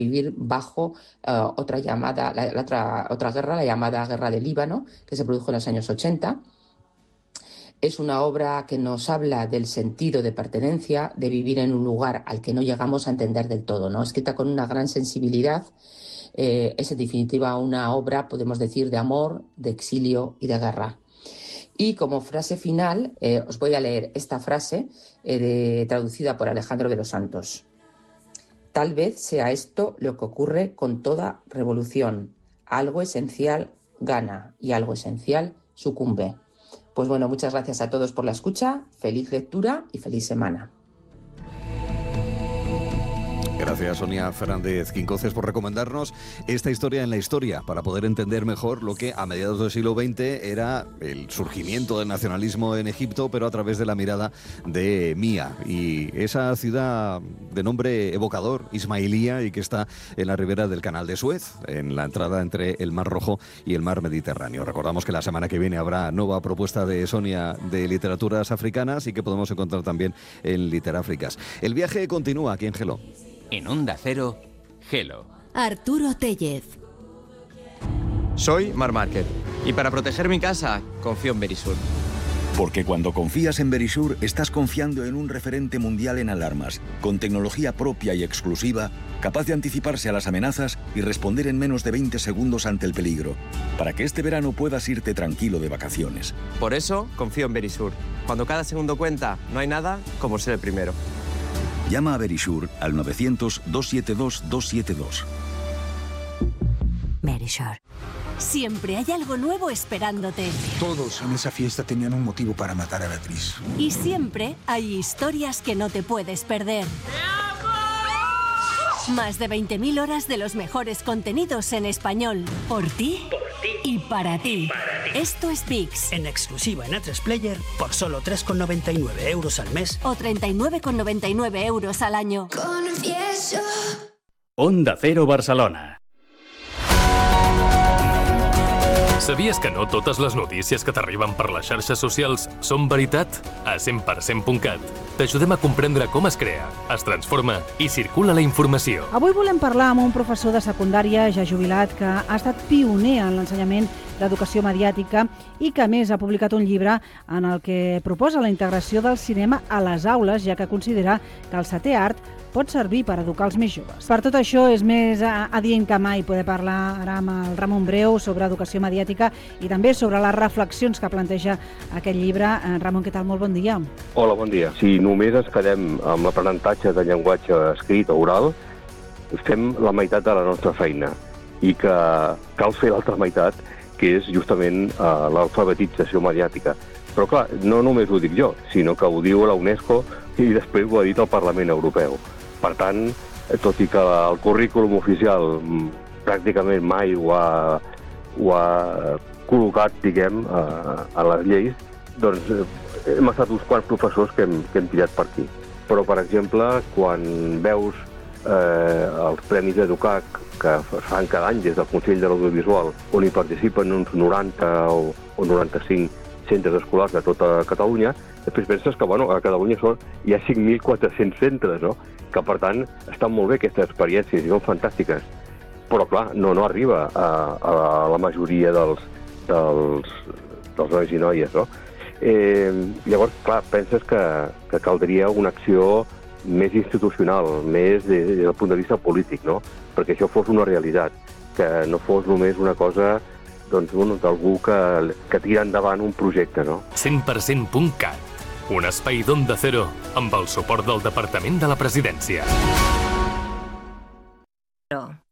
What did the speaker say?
vivir bajo otra llamada, otra guerra, la llamada Guerra del Líbano, que se produjo en los años 80. Es una obra que nos habla del sentido de pertenencia, de vivir en un lugar al que no llegamos a entender del todo, ¿no? Escrita con una gran sensibilidad. Es en definitiva una obra, podemos decir, de amor, de exilio y de guerra. Y como frase final, os voy a leer esta frase traducida por Alejandro de los Santos. Tal vez sea esto lo que ocurre con toda revolución. Algo esencial gana y algo esencial sucumbe. Pues bueno, muchas gracias a todos por la escucha, feliz lectura y feliz semana. Gracias, Sonia Fernández Quincoces, por recomendarnos esta historia en la historia, para poder entender mejor lo que a mediados del siglo XX era el surgimiento del nacionalismo en Egipto, pero a través de la mirada de Mía, y esa ciudad de nombre evocador, ismailía, y que está en la ribera del Canal de Suez, en la entrada entre el Mar Rojo y el Mar Mediterráneo. Recordamos que la semana que viene habrá nueva propuesta de Sonia de literaturas africanas y que podemos encontrar también en Literáfricas. El viaje continúa aquí en Gelo. En Onda Cero, Gelo. Arturo Tellez. Soy Marc Márquez y para proteger mi casa confío en Verisur. Porque cuando confías en Verisur estás confiando en un referente mundial en alarmas, con tecnología propia y exclusiva, capaz de anticiparse a las amenazas y responder en menos de 20 segundos ante el peligro, para que este verano puedas irte tranquilo de vacaciones. Por eso confío en Verisur. Cuando cada segundo cuenta, no hay nada como ser el primero. Llama a Verisur al 900-272-272. Verisur. Siempre hay algo nuevo esperándote. Todos en esa fiesta tenían un motivo para matar a Beatriz. Y siempre hay historias que no te puedes perder. Más de 20.000 horas de los mejores contenidos en español. Por ti y para ti. Esto es VIX. En exclusiva en A3 Player por solo 3,99 euros al mes. O 39,99 euros al año. Confieso. Onda Cero Barcelona. Sabies que no totes les notícies que t'arriben per les xarxes socials són veritat? A 100%.cat t'ajudem a comprendre com es crea, es transforma i circula la informació. Avui volem parlar amb un professor de secundària ja jubilat que ha estat pioner en l'ensenyament d'educació mediàtica i que a més ha publicat un llibre en el que proposa la integració del cinema a les aules, ja que considera que el setè art pot servir per educar els més joves. Per tot això és més adient que mai poder parlar ara amb el Ramon Breu sobre educació mediàtica i també sobre les reflexions que planteja aquest llibre. Ramon, què tal? Molt bon dia. Hola, bon dia. Si només ens quedem amb l'aprenentatge de llenguatge escrit o oral, fem la meitat de la nostra feina i que cal fer l'altra meitat, que és justament l'alfabetització mediàtica. Però clar, no només ho dic jo, sinó que ho diu la UNESCO i després ho ha dit el Parlament Europeu. Per tant, tot i que el currículum oficial pràcticament mai ho ha col·locat, diguem, a les lleis, doncs hem estat uns quants professors que hem tirat per aquí. Però, per exemple, quan veus els Premis EDUCAC que es fan cada any des del Consell de l'Audiovisual, on hi participen uns 90 o 95 centres escolars de tota Catalunya, després penses que a Catalunya hi ha 5.400 centres, no? Que per tant estan molt bé aquestes experiències i són fantàstiques, però clar, no arriba a la majoria dels nois i noies, no? Llavors, clar, penses que caldria una acció més institucional, més des del punt de vista polític, no? Perquè això fos una realitat, que no fos només una cosa d'algú que tira endavant un projecte, no? 100%.cat, un espai d'Onda Cero amb el suport del Departament de la Presidència.